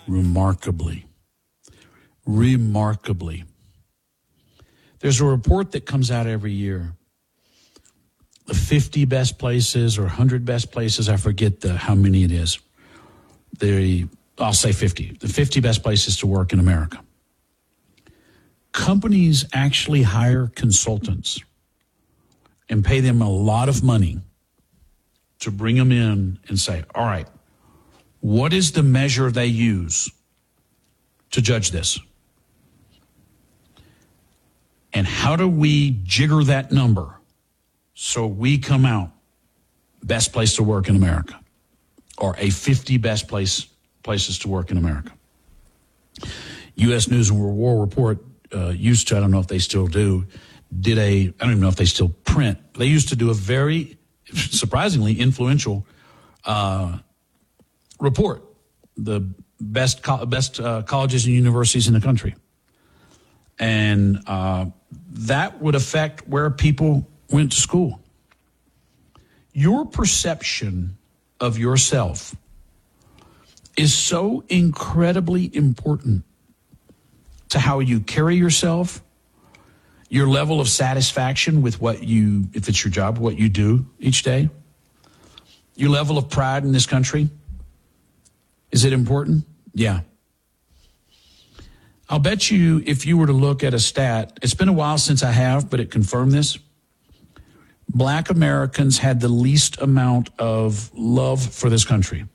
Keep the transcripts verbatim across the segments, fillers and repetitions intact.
remarkably. Remarkably. There's a report that comes out every year. The fifty best places or one hundred best places, I forget the how many it is. The, I'll say fifty. The fifty best places to work in America. Companies actually hire consultants and pay them a lot of money to bring them in and say, all right, what is the measure they use to judge this? And how do we jigger that number so we come out best place to work in America, or a fifty best place places to work in America? U S News and World War Report uh, used to, I don't know if they still do, did a, I don't even know if they still print, they used to do a very surprisingly influential uh, report, the best co- best uh, colleges and universities in the country. And uh, that would affect where people went to school. Your perception of yourself is so incredibly important to how you carry yourself, your level of satisfaction with what you, if it's your job, what you do each day, your level of pride in this country. Is it important? Yeah. I'll bet you if you were to look at a stat, it's been a while since I have, but it confirmed this. Black Americans had the least amount of love for this country.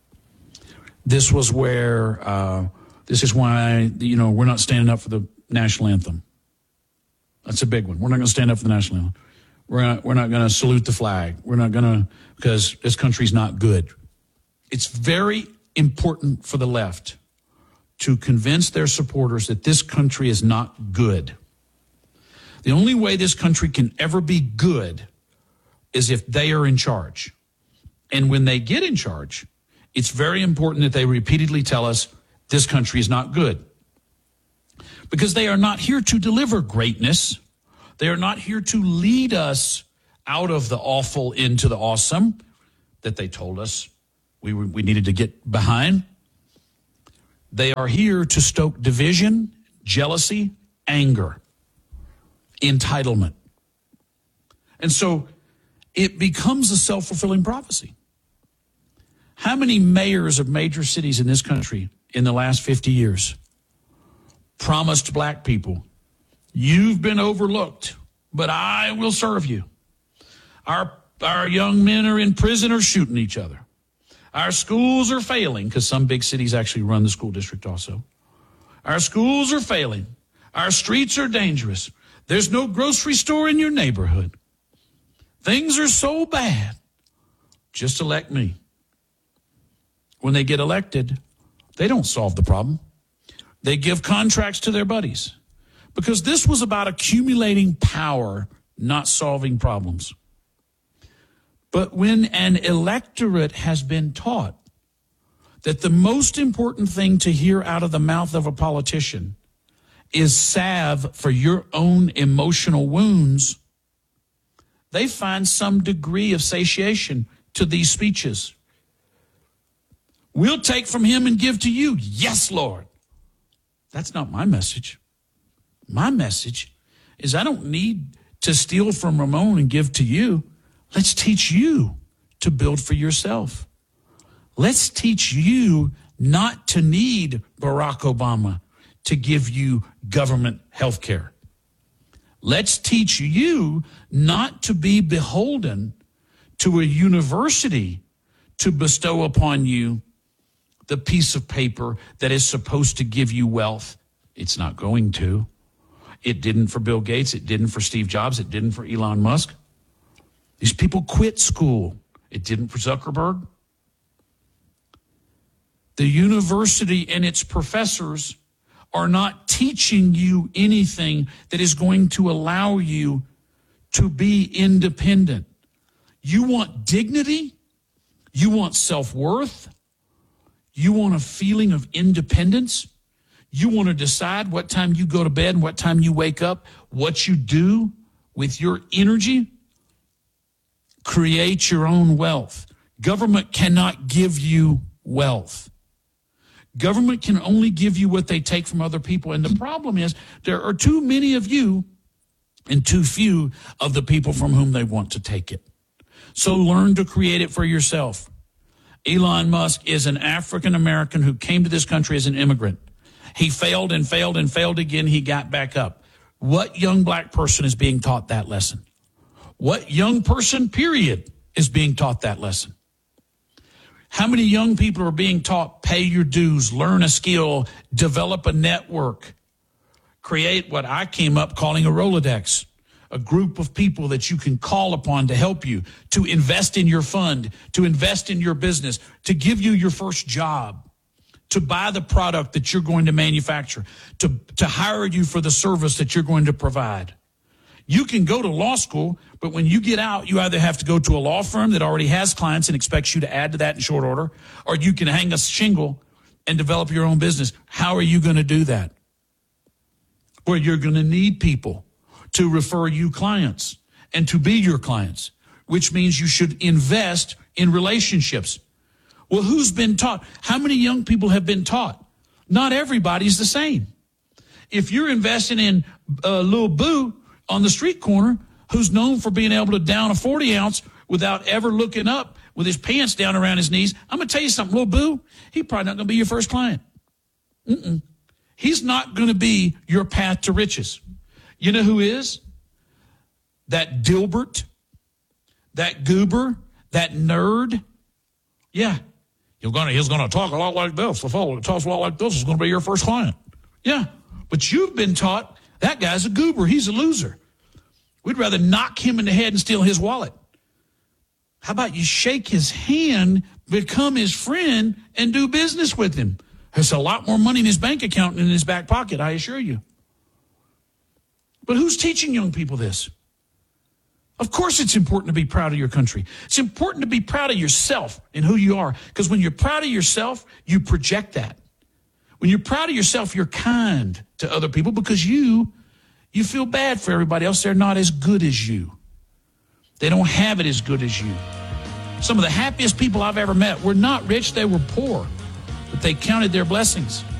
This was where, uh, this is why, you know, we're not standing up for the national anthem. That's a big one. We're not going to stand up for the national anthem. We're not, we're not going to salute the flag. We're not going to, because this country's not good. It's very important for the left to convince their supporters that this country is not good. The only way this country can ever be good is if they are in charge. And when they get in charge, it's very important that they repeatedly tell us this country is not good. Because they are not here to deliver greatness. They are not here to lead us out of the awful into the awesome that they told us we were, we needed to get behind. They are here to stoke division, jealousy, anger, entitlement. And so it becomes a self-fulfilling prophecy. How many mayors of major cities in this country in the last fifty years promised black people, you've been overlooked, but I will serve you. Our, our young men are in prison or shooting each other. Our schools are failing, because some big cities actually run the school district also. Our schools are failing. Our streets are dangerous. There's no grocery store in your neighborhood. Things are so bad. Just elect me. When they get elected, they don't solve the problem. They give contracts to their buddies, because this was about accumulating power, not solving problems. But when an electorate has been taught that the most important thing to hear out of the mouth of a politician is salve for your own emotional wounds, they find some degree of satiation to these speeches. We'll take from him and give to you. Yes, Lord. That's not my message. My message is I don't need to steal from Ramon and give to you. Let's teach you to build for yourself. Let's teach you not to need Barack Obama to give you government health care. Let's teach you not to be beholden to a university to bestow upon you the piece of paper that is supposed to give you wealth. It's not going to. It didn't for Bill Gates. It didn't for Steve Jobs. It didn't for Elon Musk. These people quit school. It didn't for Zuckerberg. The university and its professors are not teaching you anything that is going to allow you to be independent. You want dignity? You want self-worth? You want a feeling of independence? You want to decide what time you go to bed and what time you wake up, what you do with your energy? Create your own wealth. Government cannot give you wealth. Government can only give you what they take from other people. And the problem is there are too many of you and too few of the people from whom they want to take it. So learn to create it for yourself. Elon Musk is an African American who came to this country as an immigrant. He failed and failed and failed again. He got back up. What young black person is being taught that lesson? What young person, period, is being taught that lesson? How many young people are being taught pay your dues, learn a skill, develop a network, create what I came up calling a Rolodex, a group of people that you can call upon to help you, to invest in your fund, to invest in your business, to give you your first job, to buy the product that you're going to manufacture, to, to hire you for the service that you're going to provide. You can go to law school, but when you get out, you either have to go to a law firm that already has clients and expects you to add to that in short order, or you can hang a shingle and develop your own business. How are you going to do that? Well, you're going to need people to refer you clients and to be your clients, which means you should invest in relationships. Well, who's been taught? How many young people have been taught? Not everybody's the same. If you're investing in uh, Lil Boo on the street corner, who's known for being able to down a forty ounce without ever looking up with his pants down around his knees, I'm going to tell you something, Lil Boo, he's probably not going to be your first client. Mm-mm. He's not going to be your path to riches. You know who is? That Dilbert, that goober, that nerd. Yeah. You're gonna, he's going to talk a lot like this. The fellow that talks a lot like this is going to be your first client. Yeah. But you've been taught that guy's a goober. He's a loser. We'd rather knock him in the head and steal his wallet. How about you shake his hand, become his friend, and do business with him? There's a lot more money in his bank account than in his back pocket, I assure you. But who's teaching young people this? Of course it's important to be proud of your country. It's important to be proud of yourself and who you are. Because when you're proud of yourself, you project that. When you're proud of yourself, you're kind to other people because you, you feel bad for everybody else. They're not as good as you. They don't have it as good as you. Some of the happiest people I've ever met were not rich, they were poor. But they counted their blessings.